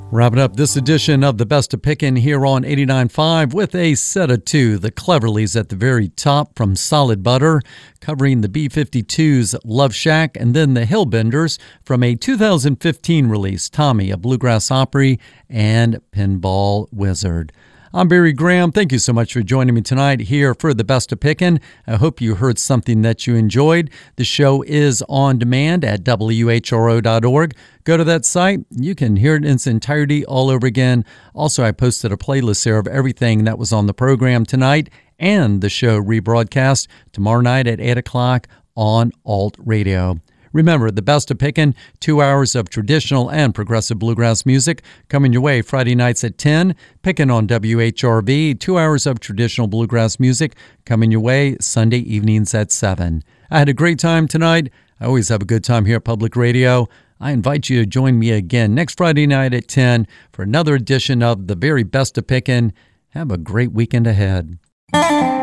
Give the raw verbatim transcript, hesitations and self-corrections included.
Wrapping up this edition of the Best of Pickin' here on eighty-nine point five with a set of two. The Cleverleys at the very top from Solid Butter, covering the B fifty-two's Love Shack, and then the Hillbenders from a two thousand fifteen release, Tommy, a Bluegrass Opry, and Pinball Wizard. I'm Barry Graham. Thank you so much for joining me tonight here for the Best of Pickin'. I hope you heard something that you enjoyed. The show is on demand at W H R O dot org. Go to that site. You can hear it in its entirety all over again. Also, I posted a playlist there of everything that was on the program tonight and the show rebroadcast tomorrow night at eight o'clock on Alt Radio. Remember, the Best of Pickin', two hours of traditional and progressive bluegrass music coming your way Friday nights at ten. Pickin' on W H R V, two hours of traditional bluegrass music coming your way Sunday evenings at seven. I had a great time tonight. I always have a good time here at Public Radio. I invite you to join me again next Friday night at ten for another edition of the very Best of Pickin'. Have a great weekend ahead.